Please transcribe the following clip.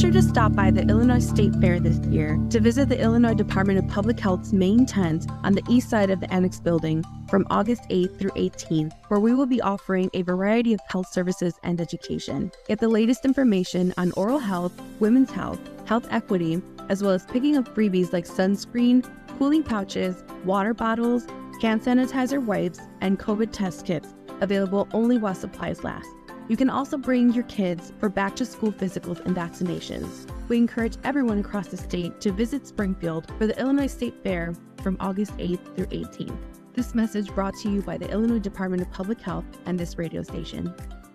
sure to stop by the Illinois State Fair this year to visit the Illinois Department of Public Health's main tent on the east side of the Annex Building from August 8th through 18th, where we will be offering a variety of health services and education. Get the latest information on oral health, women's health, health equity, as well as picking up freebies like sunscreen, cooling pouches, water bottles, hand sanitizer wipes, and COVID test kits, available only while supplies last. You can also bring your kids for back-to-school physicals and vaccinations. We encourage everyone across the state to visit Springfield for the Illinois State Fair from August 8th through 18th. This message brought to you by the Illinois Department of Public Health and this radio station.